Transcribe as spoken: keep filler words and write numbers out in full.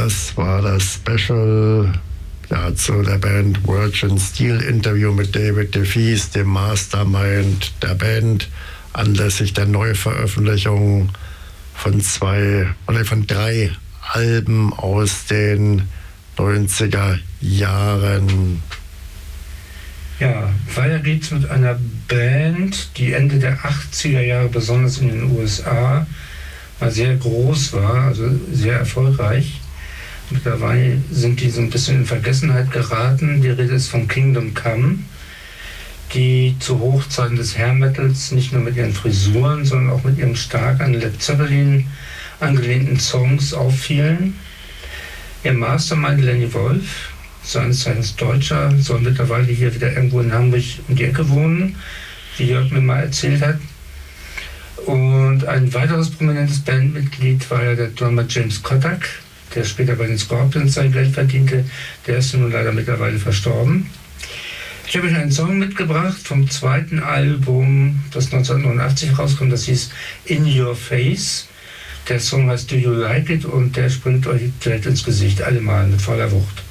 das war das Special ja, zu der Band Virgin Steel Interview mit David DeVries, dem Mastermind der Band, anlässlich der Neuveröffentlichung von zwei, oder von drei Alben aus den neunziger Jahren. Ja, weiter geht's mit einer Band, die Ende der achtziger Jahre, besonders in den U S A, mal sehr groß war, also sehr erfolgreich. Mittlerweile sind die so ein bisschen in Vergessenheit geraten. Die Rede ist von Kingdom Come, die zu Hochzeiten des Hair Metals nicht nur mit ihren Frisuren, sondern auch mit ihren stark an Led Zeppelin angelehnten Songs auffielen. Ihr Mastermind Lenny Wolf, seines Zeichens Deutscher, soll mittlerweile hier wieder irgendwo in Hamburg um die Ecke wohnen, wie Jörg mir mal erzählt hat. Und ein weiteres prominentes Bandmitglied war ja der Drummer James Kotak, der später bei den Scorpions sein Geld verdiente. Der ist nun leider mittlerweile verstorben. Ich habe euch einen Song mitgebracht vom zweiten Album, das neunzehnhundertneunundachtzig rauskam, das hieß In Your Face. Der Song heißt Do You Like It und der springt euch direkt ins Gesicht, allemal mit voller Wucht.